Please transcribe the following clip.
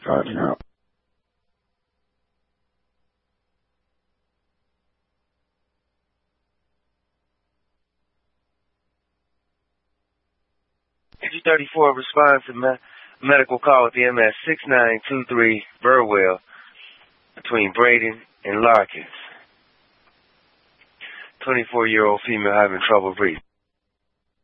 Signing out. G34 responds to medical call with the MS 6923 Burwell between Braden and Larkins. 24-year-old female having trouble breathing.